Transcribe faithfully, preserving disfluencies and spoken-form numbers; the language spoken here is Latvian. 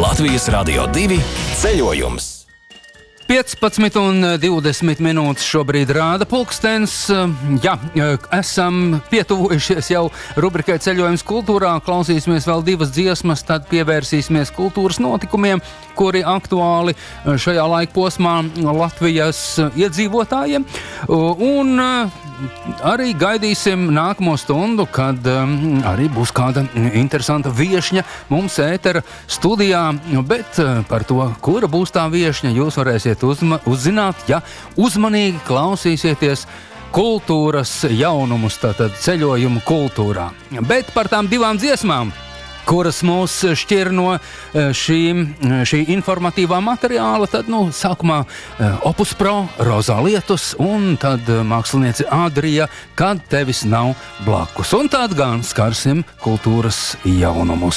Latvijas Radio divi ceļojums. piecpadsmit un divdesmit minūtes šobrīd rāda pulkstens. Jā, esam pietuvojušies jau rubrikai Ceļojums kultūrā. Klausīsimies vēl divas dziesmas, tad pievērsīsimies kultūras notikumiem, kuri aktuāli šajā laika posmā Latvijas iedzīvotājiem. Un arī gaidīsim nākamo stundu, kad um, arī būs kāda interesanta viešņa mums ētera studijā, bet uh, par to, kura būs tā viešņa, jūs varēsiet uzma- uzzināt, ja uzmanīgi klausīsieties kultūras jaunumus, tātad ceļojumu kultūrā. Bet par tām divām dziesmām, kuras mūs šķir no šīm, šī informatīvā materiāla, tad, nu, sākumā Opus Pro, Rozā Lietus, un tad māksliniece Adrija, Kad tevis nav blakus. Un tad gan skarsim kultūras jaunumus.